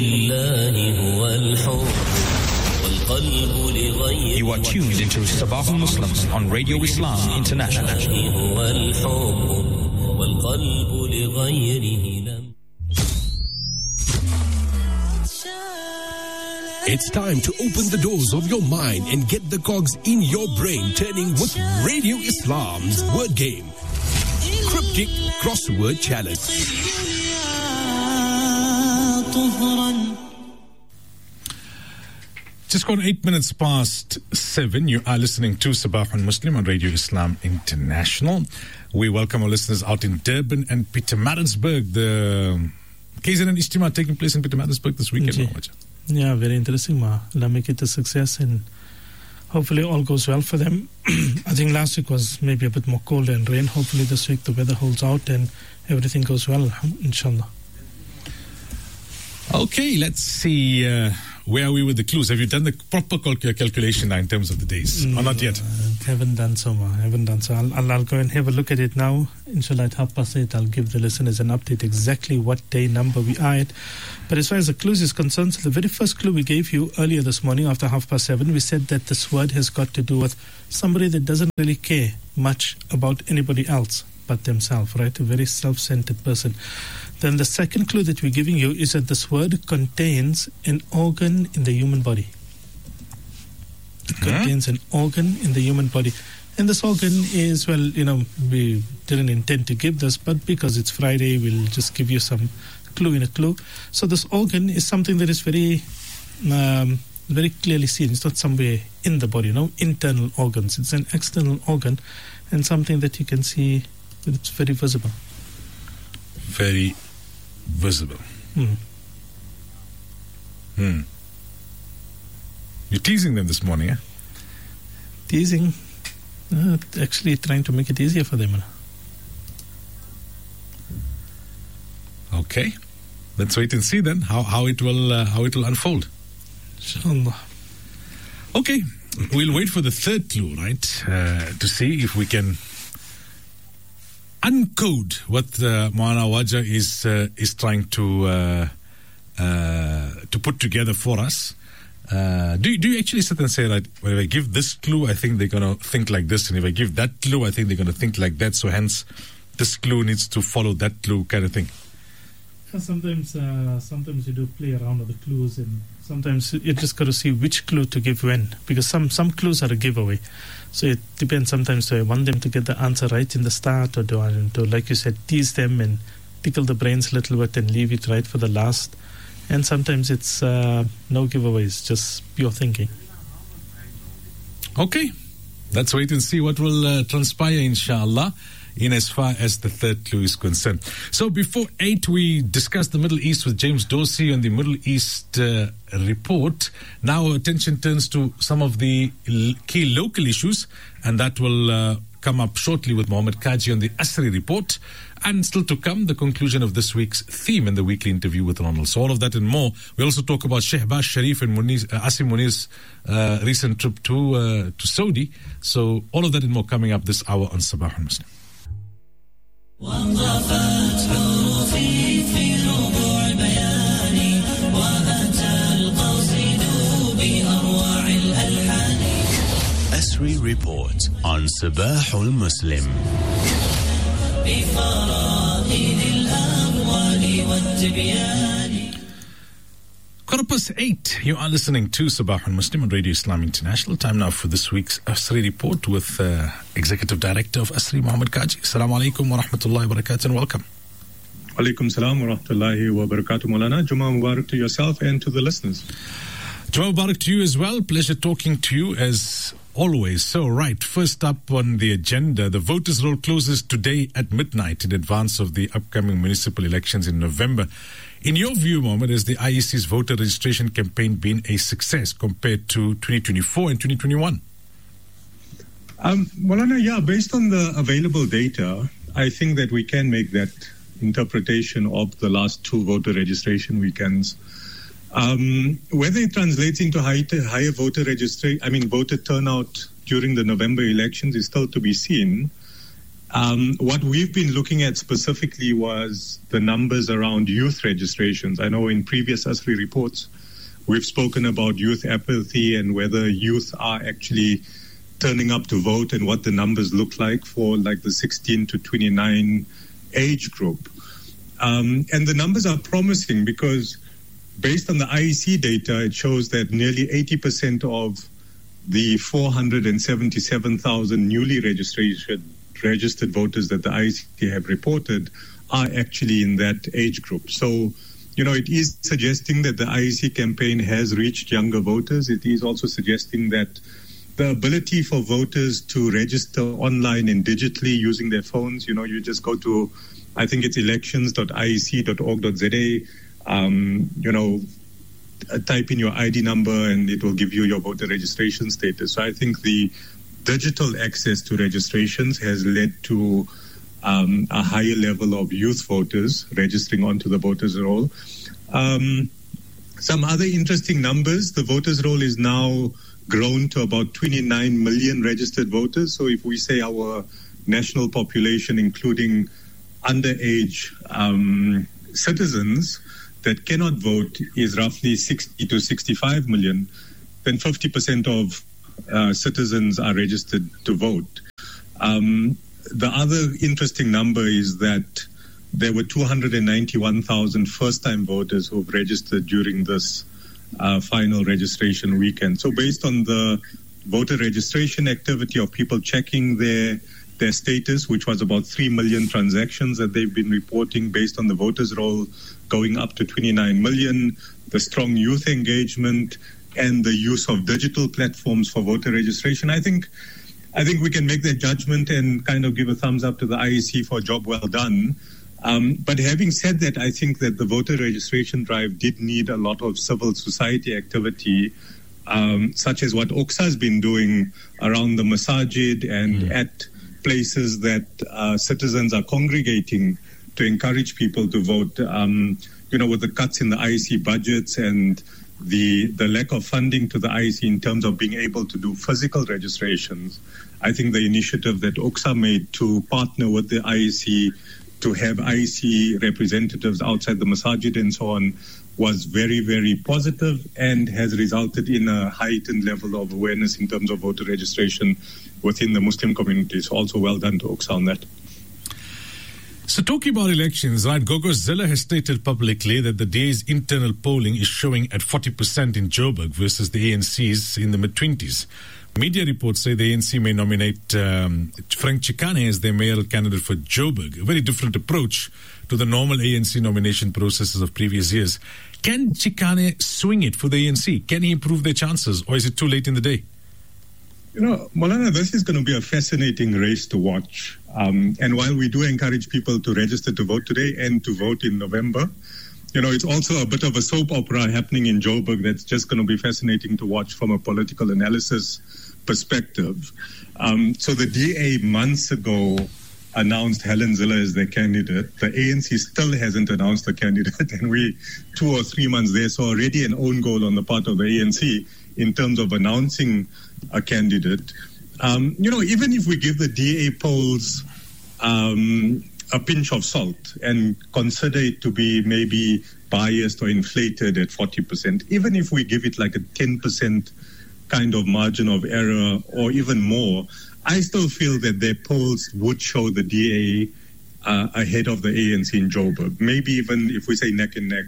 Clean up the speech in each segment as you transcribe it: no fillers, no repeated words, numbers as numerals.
You are tuned into Sabah al-Muslims on Radio Islam International. It's time to open the doors of your mind and get the cogs in your brain turning with Radio Islam's word game. Cryptic Crossword Challenge. Just gone 8 minutes past 7. You are listening to Sabah al-Muslim on Radio Islam International. We welcome our listeners out in Durban and Pietermaritzburg. The KZN Ijtima taking place in Pietermaritzburg this weekend. Yeah, very interesting, Ma. Allah make it a success and hopefully all goes well for them. I think last week was maybe a bit more cold and rain. Hopefully this week the weather holds out and everything goes well, inshallah. Okay, let's see. Where are we with the clues? Have you done the proper calculation now in terms of the days? Or not yet? Haven't done so, Ma. Haven't done so. I'll go and have a look at it now. Inshallah, at 8:30, I'll give the listeners an update exactly what day number we are at. But as far as the clues is concerned, so the very first clue we gave you earlier this morning after 7:30, we said that this word has got to do with somebody that doesn't really care much about anybody else but themselves, right? A very self-centered person. Then the second clue that we're giving you is that this word contains an organ in the human body. It contains an organ in the human body. And this organ is, well, we didn't intend to give this, but because it's Friday, we'll just give you some clue in a clue. So this organ is something that is very, very clearly seen. It's not somewhere in the body, internal organs. It's an external organ and something that you can see, it's very visible. Very visible. You're teasing them this morning, eh? Teasing? Actually trying to make it easier for them. Okay. Let's wait and see then how it will unfold. Inshallah. Okay. We'll wait for the third clue, right? To see if we can uncode what Moana Waja is trying to put together for us. Do you actually sit and say that, well, if I give this clue, I think they're going to think like this, and if I give that clue, I think they're going to think like that, so hence this clue needs to follow that clue kind of thing? Sometimes you do play around with the clues, and sometimes you just got to see which clue to give when, because some clues are a giveaway. So it depends. Sometimes do I want them to get the answer right in the start, or do I, like you said, tease them and tickle the brains a little bit and leave it right for the last? And sometimes it's no giveaways, just pure thinking. Okay, let's wait and see what will transpire, inshallah, in as far as the third clue is concerned. So before 8, we discussed the Middle East with James Dorsey on the Middle East report. Now our attention turns to some of the key local issues, and that will come up shortly with Mohammed Kaji on the Asri report. And still to come, the conclusion of this week's theme in the weekly interview with Ronald. So all of that and more. We also talk about Shehbaz Sharif and Asim Munir's recent trip to Saudi. So all of that and more coming up this hour on Sabah al-Muslim. Asri report on Sabah al-Muslim. 8:15. You are listening to Sabah al-Muslim on Radio Islam International. Time now for this week's Asri report with Executive Director of Asri, Mohammed Kaji. Assalamu alaikum wa rahmatullahi wa barakatuh, and welcome. Alaikum salam wa rahmatullahi wa barakatuh, Maulana. Jummah Mubarak to yourself and to the listeners. Jummah Mubarak to you as well. Pleasure talking to you as always. So, right, first up on the agenda, the voters' roll closes today at midnight in advance of the upcoming municipal elections in November. In your view, Mohammed, has the IEC's voter registration campaign been a success compared to 2024 and 2021? Maulana, yeah, based on the available data, I think that we can make that interpretation of the last two voter registration weekends. Whether it translates into higher voter turnout during the November elections is still to be seen. What we've been looking at specifically was the numbers around youth registrations. I know in previous ASRI reports, we've spoken about youth apathy and whether youth are actually turning up to vote and what the numbers look like for like the 16 to 29 age group. And the numbers are promising because based on the IEC data, it shows that nearly 80% of the 477,000 newly registered voters that the IEC have reported are actually in that age group. So, it is suggesting that the IEC campaign has reached younger voters. It is also suggesting that the ability for voters to register online and digitally using their phones, you just go to, I think it's elections.iec.org.za, type in your ID number and it will give you your voter registration status. So I think the digital access to registrations has led to a higher level of youth voters registering onto the voters roll. Some other interesting numbers, the voters roll is now grown to about 29 million registered voters. So if we say our national population, including underage citizens that cannot vote, is roughly 60 to 65 million, then 50% of citizens are registered to vote. The other interesting number is that there were 291,000 first-time voters who have registered during this final registration weekend. So based on the voter registration activity of people checking their status, which was about 3 million transactions that they've been reporting based on the voters roll going up to 29 million, the strong youth engagement and the use of digital platforms for voter registration, I think we can make that judgment and kind of give a thumbs up to the IEC for a job well done. But having said that, I think that the voter registration drive did need a lot of civil society activity, such as what OXA has been doing around the masajid and at places that citizens are congregating to encourage people to vote. With the cuts in the IEC budgets and the lack of funding to the IEC in terms of being able to do physical registrations, I think the initiative that OXA made to partner with the IEC to have IEC representatives outside the masajid and so on was very, very positive and has resulted in a heightened level of awareness in terms of voter registration within the Muslim community. So also well done to OXA on that. So talking about elections, right, Gogozilla has stated publicly that the DA's internal polling is showing at 40% in Joburg versus the ANC's in the mid-20s. Media reports say the ANC may nominate Frank Chikane as their mayoral candidate for Joburg, a very different approach to the normal ANC nomination processes of previous years. Can Chikane swing it for the ANC? Can he improve their chances, or is it too late in the day? Maulana, this is going to be a fascinating race to watch. And while we do encourage people to register to vote today and to vote in November, it's also a bit of a soap opera happening in Joburg that's just going to be fascinating to watch from a political analysis perspective. So the DA months ago announced Helen Zille as their candidate. The ANC still hasn't announced a candidate, and we 2 or 3 months there, so already an own goal on the part of the ANC in terms of announcing a candidate. Even if we give the DA polls a pinch of salt and consider it to be maybe biased or inflated at 40%, even if we give it like a 10% kind of margin of error or even more, I still feel that their polls would show the DA ahead of the ANC in Joburg. Maybe even if we say neck and neck,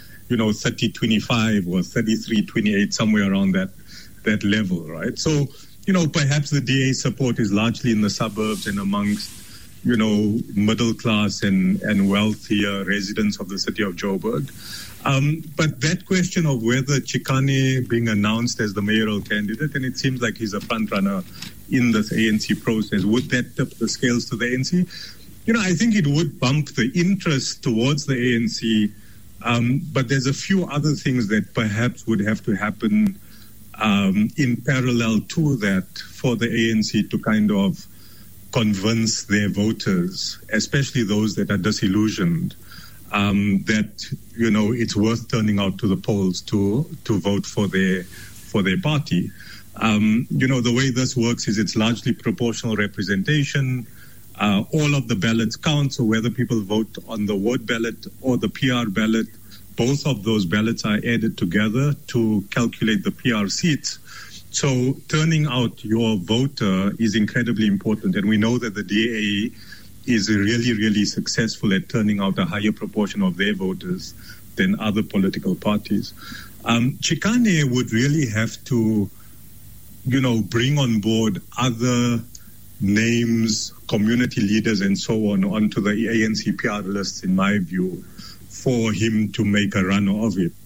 30-25 or 33-28, somewhere around that level, right? So, perhaps the DA support is largely in the suburbs and amongst, middle class and wealthier residents of the city of Joburg. But that question of whether Chikane being announced as the mayoral candidate, and it seems like he's a front runner in this ANC process, would that tip the scales to the ANC? I think it would bump the interest towards the ANC, but there's a few other things that perhaps would have to happen in parallel to that for the ANC to kind of convince their voters, especially those that are disillusioned, that it's worth turning out to the polls to vote for their party. The way this works is it's largely proportional representation. all of the ballots count. So whether people vote on the ward ballot or the PR ballot, both of those ballots are added together to calculate the PR seats. So turning out your voter is incredibly important. And we know that the DA is really, really successful at turning out a higher proportion of their voters than other political parties. Chikane would really have to, bring on board other names, community leaders and so on onto the ANC PR lists, in my view, for him to make a run of it.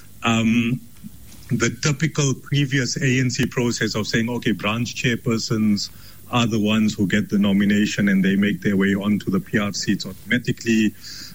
The typical previous ANC process of saying, okay, branch chairpersons are the ones who get the nomination and they make their way onto the PR seats automatically.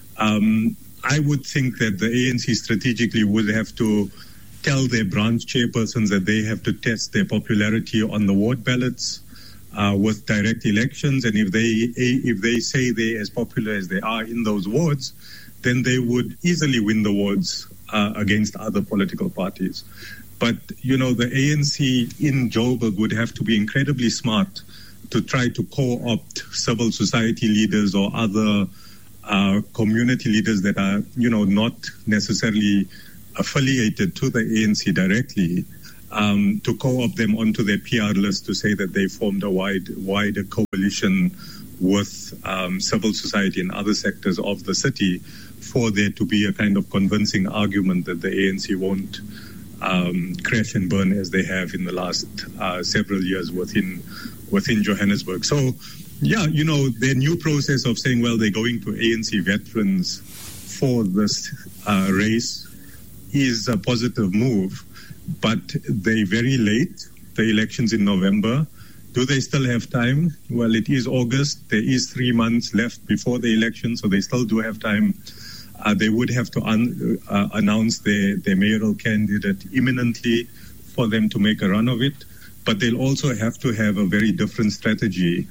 I would think that the ANC strategically would have to tell their branch chairpersons that they have to test their popularity on the ward ballots with direct elections, and if they say they're as popular as they are in those wards, then they would easily win the wards against other political parties. But, the ANC in Joburg would have to be incredibly smart to try to co-opt civil society leaders or other community leaders that are, not necessarily affiliated to the ANC directly, to co-opt them onto their PR list to say that they formed a wider coalition with civil society and other sectors of the city for there to be a kind of convincing argument that the ANC won't crash and burn as they have in the last several years within Johannesburg. So, their new process of saying, well, they're going to ANC veterans for this race is a positive move, but they're very late. The election's in November. Do they still have time? Well, it is August. There is 3 months left before the election, so they still do have time. They would have to announce their mayoral candidate imminently for them to make a run of it. But they'll also have to have a very different strategy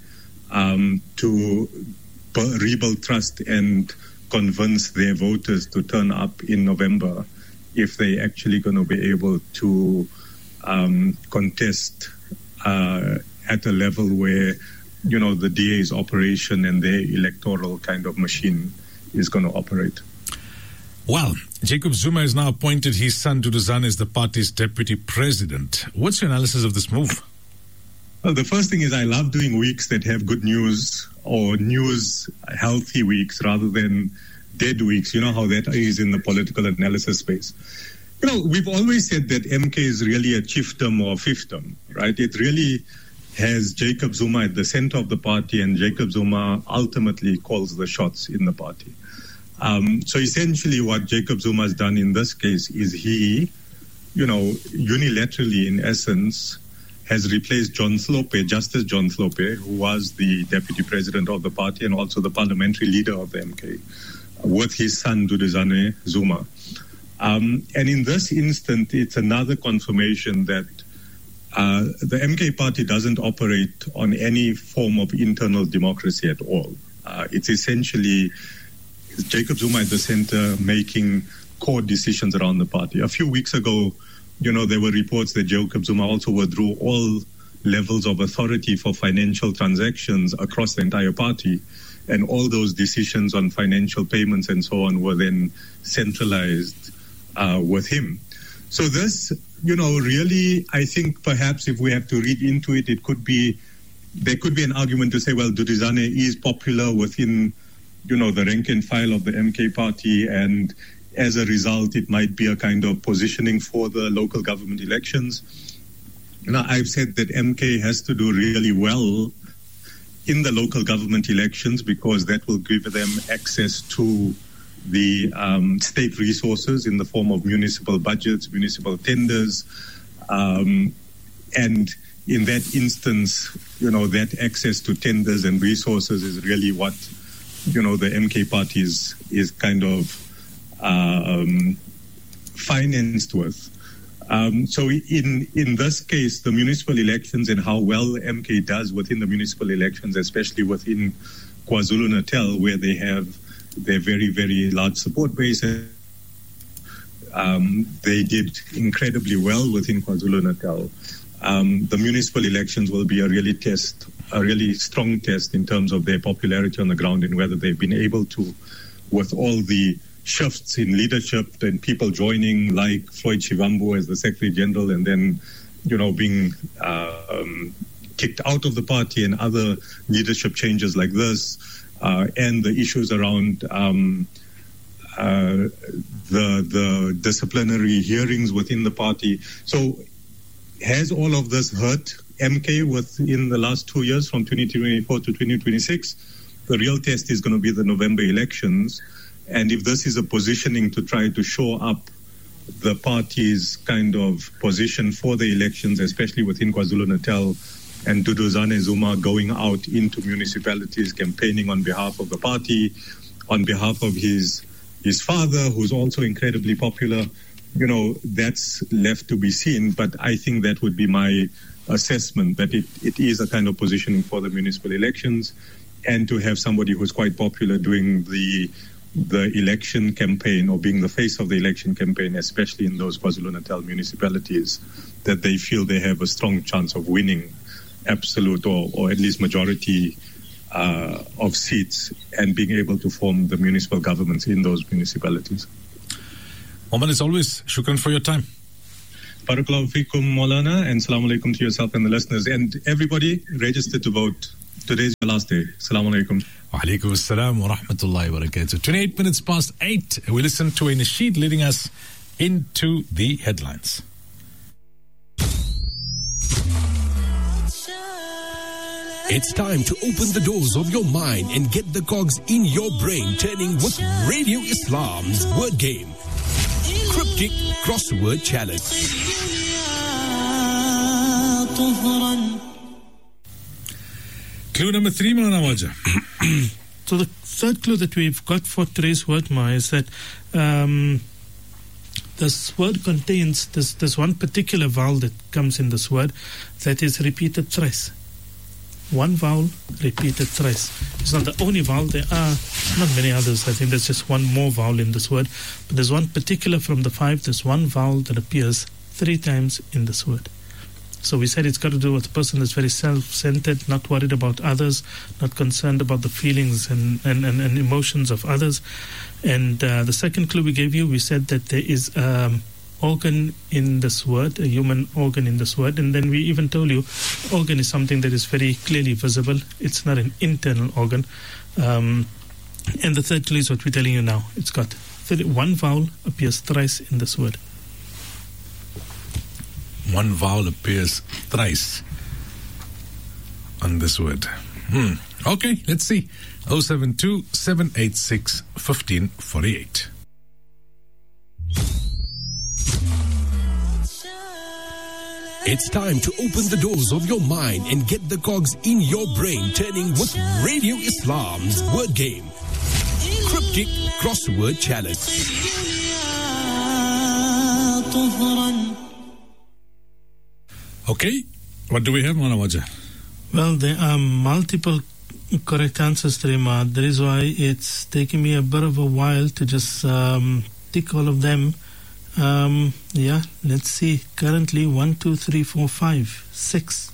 to rebuild trust and convince their voters to turn up in November if they're actually going to be able to contest at a level where, the DA's operation and their electoral kind of machine is going to operate. Well, Jacob Zuma has now appointed his son Duduzane as the party's deputy president. What's your analysis of this move? Well, the first thing is I love doing weeks that have good news or news-healthy weeks rather than dead weeks. You know how that is in the political analysis space. We've always said that MK is really a chiefdom or fiefdom, right? It really has Jacob Zuma at the center of the party, and Jacob Zuma ultimately calls the shots in the party. So essentially what Jacob Zuma has done in this case is he, unilaterally in essence, has replaced Justice John Slope, who was the deputy president of the party and also the parliamentary leader of the MK, with his son Duduzane Zuma. And in this instant, it's another confirmation that the MK party doesn't operate on any form of internal democracy at all. It's essentially Jacob Zuma at the center making core decisions around the party. A few weeks ago, there were reports that Jacob Zuma also withdrew all levels of authority for financial transactions across the entire party. And all those decisions on financial payments and so on were then centralized with him. So this, really, I think perhaps if we have to read into it, there could be an argument to say, well, Duduzane is popular within, the rank and file of the MK party, and as a result, it might be a kind of positioning for the local government elections. I've said that MK has to do really well in the local government elections because that will give them access to the state resources in the form of municipal budgets, municipal tenders. And in that instance, that access to tenders and resources is really what, the MK party is kind of financed with. So in this case, the municipal elections and how well MK does within the municipal elections, especially within KwaZulu-Natal, where they have their very, very large support base. They did incredibly well within KwaZulu-Natal. The municipal elections will be a really test a really strong test in terms of their popularity on the ground and whether they've been able to, with all the shifts in leadership and people joining, like Floyd Shivambu as the Secretary General, and then, being kicked out of the party, and other leadership changes like this, and the issues around the disciplinary hearings within the party. So has all of this hurt MK within the last 2 years, from 2024 to 2026? The real test is going to be the November elections. And if this is a positioning to try to shore up the party's kind of position for the elections, especially within KwaZulu-Natal, and Duduzane Zuma going out into municipalities campaigning on behalf of the party, on behalf of his father, who's also incredibly popular, that's left to be seen. But I think that would be my assessment, that it is a kind of positioning for the municipal elections, and to have somebody who's quite popular doing the election campaign, or being the face of the election campaign, especially in those KwaZulu-Natal municipalities, that they feel they have a strong chance of winning absolute or at least majority of seats, and being able to form the municipal governments in those municipalities. Oman, as always, shukran for your time. Barakallahu feekum, Maulana, and salaam alaikum to yourself and the listeners. And everybody, register to vote. Today's your last day. Assalamu alaikum. Wa alaikum assalam wa rahmatullahi wa barakatuh. 28 minutes past 8. We listen to a nasheed leading us into the headlines. It's time to open the doors of your mind and get the cogs in your brain turning with Radio Islam's word game. Cryptic Crossword Challenge. Clue number 3, Maulana Wajah. So the third clue that we've got for today's word, Ma, is that this word contains, there's one particular vowel that comes in this word that is repeated thrice. One vowel repeated thrice. It's not the only vowel. There are not many others. I think there's just one more vowel in this word. But there's one particular from the 5. There's one vowel that appears 3 times in this word. So we said it's got to do with a person that's very self-centered, not worried about others, not concerned about the feelings and emotions of others. And the second clue we gave you, we said that there is organ in this word, a human organ in this word. And then we even told you organ is something that is very clearly visible. It's not an internal organ. And the third clue is what we're telling you now. It's got one vowel appears thrice in this word. One vowel appears thrice on this word. Okay, let's see. 072 786 1548. It's time to open the doors of your mind and get the cogs in your brain turning with Radio Islam's word game. Cryptic Crossword Challenge. Okay, what do we have, Maulana Wajah? Well, there are multiple correct answers today, Ma. That is why it's taking me a bit of a while to just tick all of them. Yeah, let's see. Currently, 1, 2, 3, 4, 5, 6.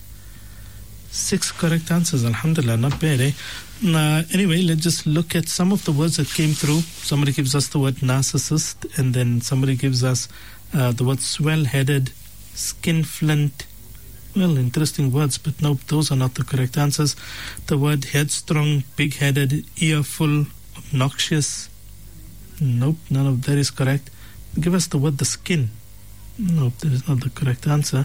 6 correct answers. Alhamdulillah, not bad, eh? Anyway, let's just look at some of the words that came through. Somebody gives us the word narcissist, and then somebody gives us the word swell-headed, skinflint. Well, interesting words, but nope, those are not the correct answers. The word headstrong, big-headed, earful, obnoxious. Nope, none of that is correct. Give us the word the skin. Nope, that is not the correct answer.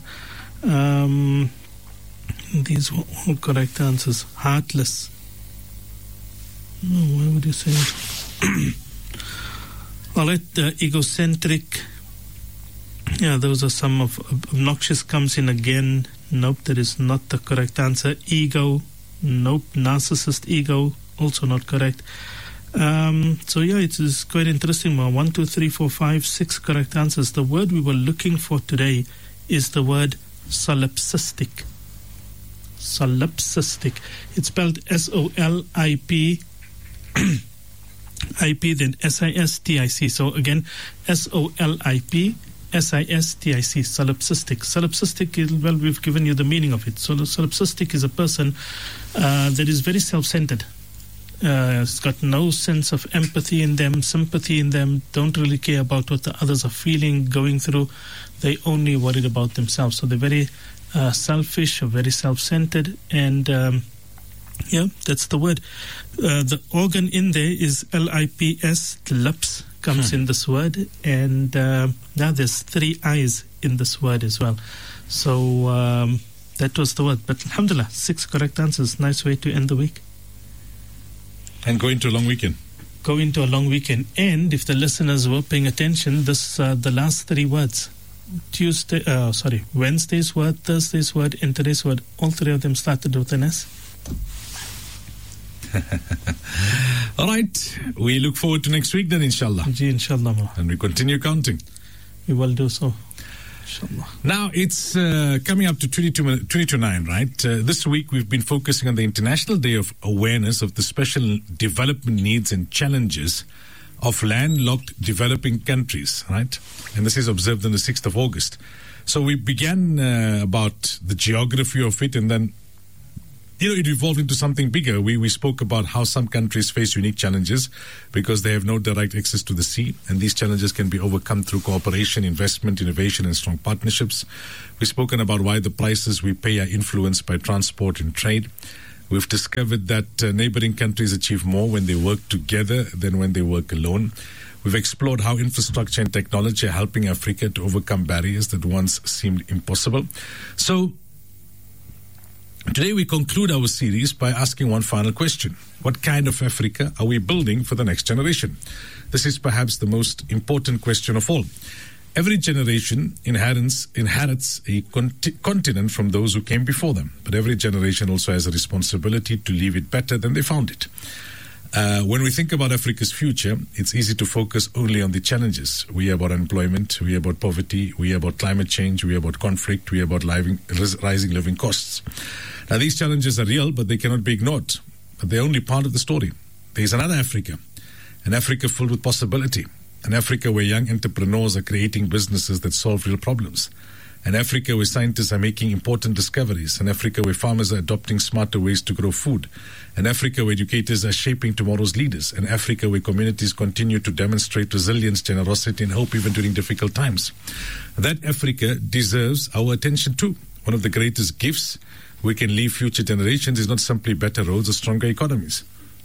These were all correct answers. Heartless. No, why would you say it? All right, egocentric. Yeah, those are some of obnoxious comes in again. Nope, that is not the correct answer. Ego. Nope. Narcissist, ego. Also not correct. So yeah, it is quite interesting. 1, 2, 3, 4, 5, 6 correct answers. The word we were looking for today is the word solipsistic. Solipsistic. It's spelled S-O-L-I-P IP, then S-I-S-T-I-C. So again, S-O-L-I-P S-I-S-T-I-C, solipsistic. Solipsistic, well, we've given you the meaning of it. So solipsistic is a person that is very self-centered. It's got no sense of empathy in them, sympathy in them, don't really care about what the others are feeling, going through. They only worried about themselves. So they're very selfish or very self-centered, and yeah, that's the word. The organ in there is L-I-P-S, the lips comes in this word, and now there's 3 eyes in this word as well. So that was the word. But alhamdulillah, 6 correct answers. Nice way to end the week. And go into a long weekend. Go into a long weekend. And if the listeners were paying attention, this the last 3 words, Wednesday's word, Thursday's word, and today's word, all 3 of them started with an S. All right. We look forward to next week then, inshallah. Ji, inshallah. And we continue counting. We will do so. Inshallah. Now, it's coming up to 20 to 9, right? This week, we've been focusing on the International Day of Awareness of the Special Development Needs and Challenges of Landlocked Developing Countries, right? And this is observed on the 6th of August. So we began about the geography of it, and then it evolved into something bigger. We spoke about how some countries face unique challenges because they have no direct access to the sea, and these challenges can be overcome through cooperation, investment, innovation, and strong partnerships. We've spoken about why the prices we pay are influenced by transport and trade. We've discovered that neighboring countries achieve more when they work together than when they work alone. We've explored how infrastructure and technology are helping Africa to overcome barriers that once seemed impossible. So, today we conclude our series by asking one final question. What kind of Africa are we building for the next generation? This is perhaps the most important question of all. Every generation inherits a continent from those who came before them, but every generation also has a responsibility to leave it better than they found it. When we think about Africa's future, it's easy to focus only on the challenges. We hear about unemployment, we hear about poverty, we hear about climate change, we hear about conflict, we hear about rising living costs. Now, these challenges are real, but they cannot be ignored. But they're only part of the story. There is another Africa, an Africa filled with possibility, an Africa where young entrepreneurs are creating businesses that solve real problems, an Africa where scientists are making important discoveries, an Africa where farmers are adopting smarter ways to grow food, an Africa where educators are shaping tomorrow's leaders, an Africa where communities continue to demonstrate resilience, generosity, and hope even during difficult times. That Africa deserves our attention too. One of the greatest gifts we can leave future generations is not simply better roads or stronger economies,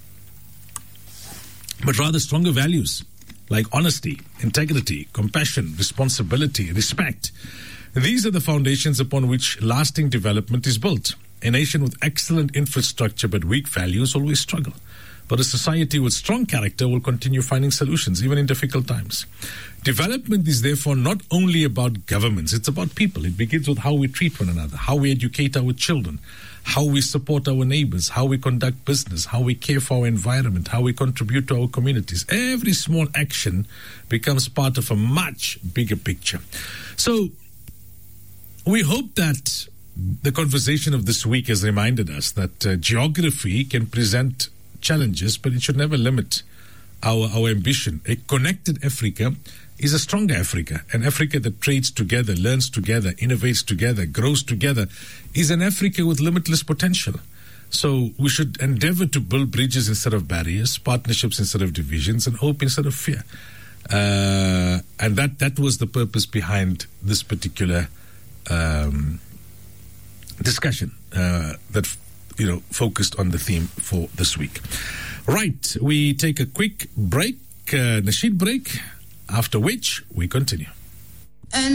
but rather stronger values like honesty, integrity, compassion, responsibility, respect. These are the foundations upon which lasting development is built. A nation with excellent infrastructure but weak values always struggle. But a society with strong character will continue finding solutions, even in difficult times. Development is therefore not only about governments, it's about people. It begins with how we treat one another, how we educate our children, how we support our neighbors, how we conduct business, how we care for our environment, how we contribute to our communities. Every small action becomes part of a much bigger picture. So, we hope that the conversation of this week has reminded us that geography can present challenges, but it should never limit our ambition. A connected Africa is a stronger Africa. An Africa that trades together, learns together, innovates together, grows together, is an Africa with limitless potential. So we should endeavor to build bridges instead of barriers, partnerships instead of divisions, and hope instead of fear. And that was the purpose behind this particular discussion that focused on the theme for this week. Right, we take a quick break, Nasheed break, after which we continue.